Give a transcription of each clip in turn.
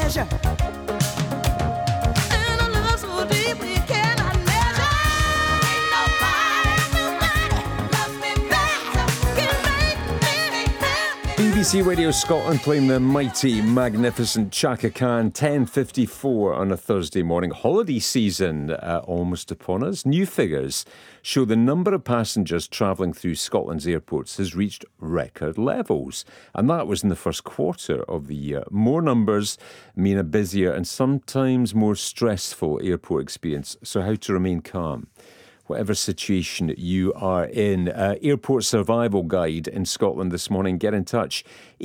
pleasure. And a love so deep we cannot measure. Ain't nobody loves me better. Can make me happy. BBC Radio Scotland playing the mighty, magnificent Chaka Khan, 10:54 on a Thursday morning. Holiday season almost upon us. New figures show the number of passengers travelling through Scotland's airports has reached record levels. And that was in the first quarter of the year. More numbers mean a busier and sometimes more stressful airport experience. So how to remain calm? Whatever situation you are in. Airport Survival Guide in Scotland this morning. Get in touch.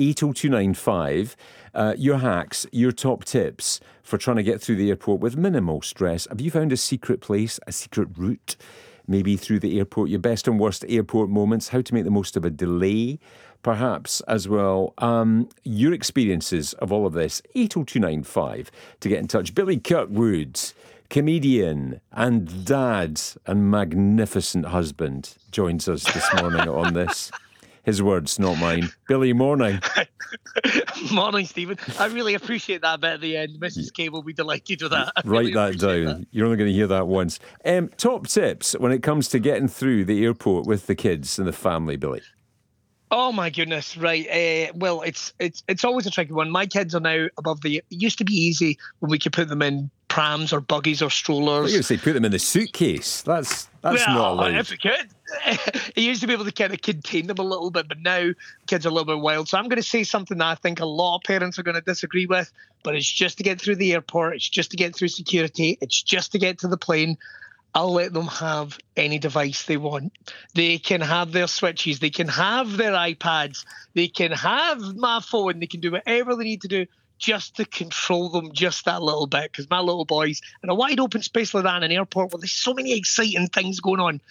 80295. Your hacks, your top tips for trying to get through the airport with minimal stress. Have you found a secret place, a secret route? Maybe through the airport, your best and worst airport moments, how to make the most of a delay, perhaps as well. Your experiences of all of this, 80295 to get in touch. Billy Kirkwood, comedian and dad and magnificent husband, joins us this morning on this. His words, not mine. Billy, morning. Morning, Stephen. I really appreciate that bit at the end. Mrs. K will be delighted with that. Write that down. You're only going to hear that once. Top tips when it comes to getting through the airport with the kids and the family, Billy. Oh my goodness, right. Well, it's always a tricky one. My kids are now above the... It used to be easy when we could put them in prams or buggies or strollers. I was going to say, put them in the suitcase. That's not allowed. If we could. It used to be able to kind of contain them a little bit, but now kids are a little bit wild. So I'm going to say something that I think a lot of parents are going to disagree with, but it's just to get through the airport. It's just to get through security. It's just to get to the plane. I'll let them have any device they want. They can have their switches. They can have their iPads. They can have my phone. They can do whatever they need to do just to control them just that little bit. Because my little boys, in a wide open space like that in an airport where there's so many exciting things going on,